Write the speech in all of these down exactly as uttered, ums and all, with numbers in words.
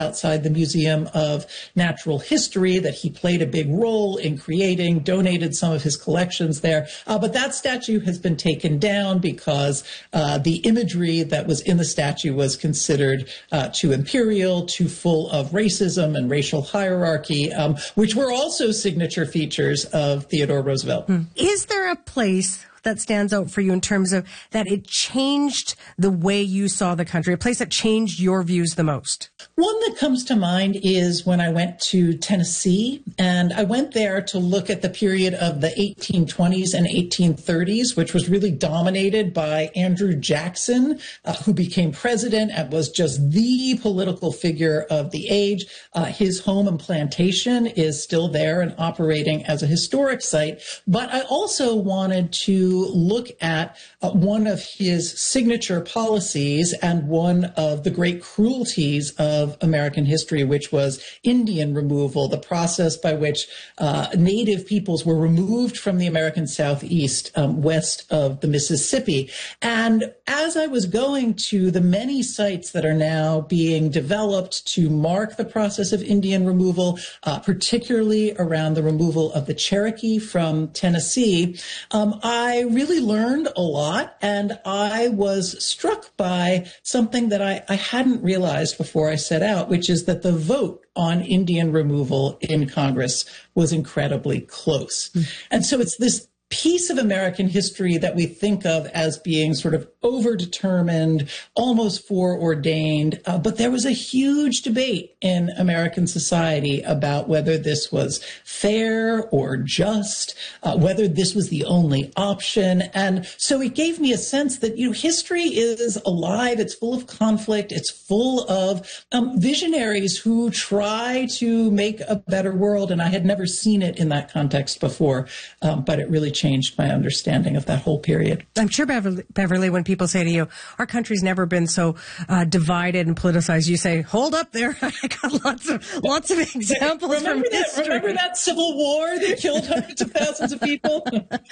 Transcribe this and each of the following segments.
outside the Museum of Natural History that he played a big role in creating, donated some of his collections there. Uh, but that statue has been taken down because uh, the imagery that was in the statue was considered uh, too imperial, too full of racism and racial hierarchy, um, which were also signature features of Theodore Roosevelt. Hmm. Is there a place that stands out for you in terms of that it changed the way you saw the country, a place that changed your views the most? One that comes to mind is when I went to Tennessee, and I went there to look at the period of the eighteen twenties and eighteen thirties, which was really dominated by Andrew Jackson, uh, who became president and was just the political figure of the age. Uh, his home and plantation is still there and operating as a historic site. But I also wanted to look at uh, one of his signature policies and one of the great cruelties of American history, which was Indian removal, the process by which uh, native peoples were removed from the American Southeast um, west of the Mississippi. And as I was going to the many sites that are now being developed to mark the process of Indian removal, uh, particularly around the removal of the Cherokee from Tennessee, um, I really learned a lot, and I was struck by something that I, I hadn't realized before I set out, which is that the vote on Indian removal in Congress was incredibly close. Mm. And so it's this piece of American history that we think of as being sort of overdetermined, almost foreordained. Uh, but there was a huge debate in American society about whether this was fair or just, uh, whether this was the only option. And so it gave me a sense that, you know, history is alive. It's full of conflict. It's full of um, visionaries who try to make a better world. And I had never seen it in that context before, um, but it really changed my understanding of that whole period. I'm sure, Beverly, Beverly when people say to you, our country's never been so uh, divided and politicized, you say, hold up there. I got lots of lots of examples remember from that, history. Remember that Civil War that killed hundreds of thousands of people?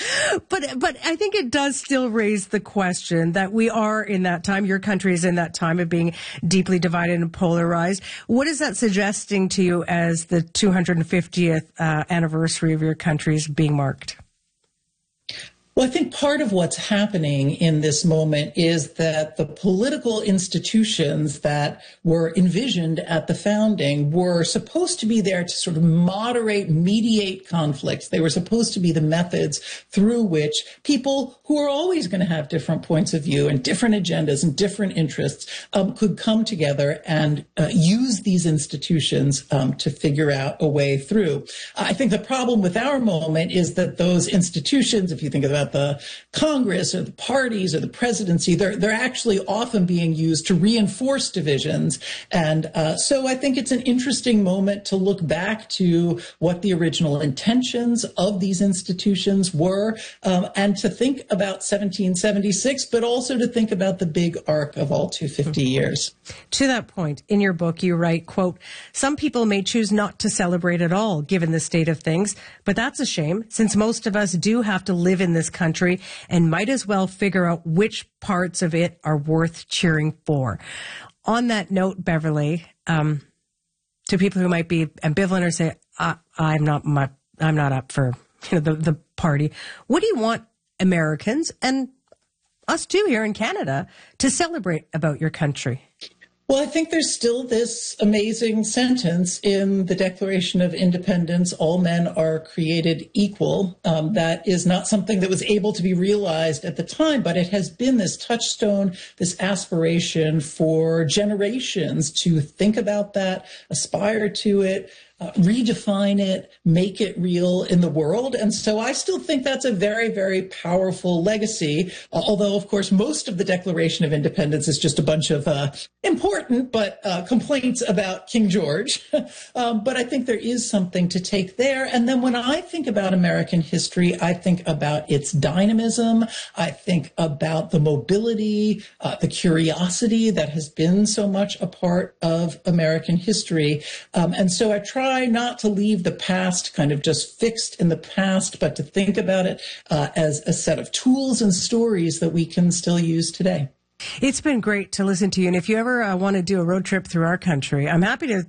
but but I think it does still raise the question that we are in that time. Your country is in that time of being deeply divided and polarized. What is that suggesting to you as the two hundred fiftieth uh, anniversary of your country's being marked? Well, I think part of what's happening in this moment is that the political institutions that were envisioned at the founding were supposed to be there to sort of moderate, mediate conflicts. They were supposed to be the methods through which people who are always going to have different points of view and different agendas and different interests um, could come together and uh, use these institutions um, to figure out a way through. I think the problem with our moment is that those institutions, if you think about the Congress or the parties or the presidency, they're, they're actually often being used to reinforce divisions. And uh, so I think it's an interesting moment to look back to what the original intentions of these institutions were, um, and to think about seventeen seventy-six, but also to think about the big arc of all two hundred fifty years. To that point, in your book, you write, quote, some people may choose not to celebrate at all, given the state of things, but that's a shame, since most of us do have to live in this country and might as well figure out which parts of it are worth cheering for. On that note, Beverly, um, to people who might be ambivalent or say, I, I'm not my, I'm not up for you know the, the party, what do you want Americans and us too here in Canada to celebrate about your country? Well, I think there's still this amazing sentence in the Declaration of Independence, all men are created equal. Um, that is not something that was able to be realized at the time, but it has been this touchstone, this aspiration for generations to think about that, aspire to it, Uh, redefine it, make it real in the world. And so I still think that's a very, very powerful legacy, uh, although, of course, most of the Declaration of Independence is just a bunch of uh, important but uh, complaints about King George. um, but I think there is something to take there. And then when I think about American history, I think about its dynamism. I think about the mobility, uh, the curiosity that has been so much a part of American history. Um, and so I try not to leave the past kind of just fixed in the past, but to think about it uh, as a set of tools and stories that we can still use today. It's been great to listen to you. And if you ever uh, want to do a road trip through our country, I'm happy to